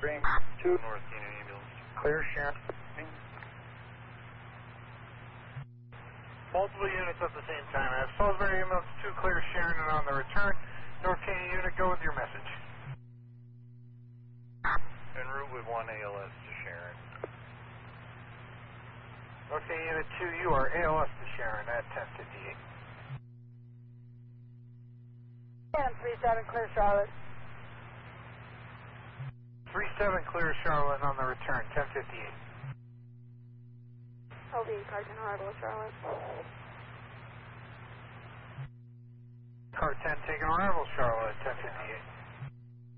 Bring 2 North Canyon ambulance. clear Sharon. Multiple units at the same time. I have Salisbury ambulance 2 clear Sharon and on the return. North Canyon unit, go with your message. En route with 1 ALS to Sharon. North Canyon unit 2, you are ALS to Sharon at 1058. 37 clear Charlotte. 37 clear Charlotte on the return, 1058. LV, Carton arrival Charlotte. Car 10 taking arrival Charlotte at 1058.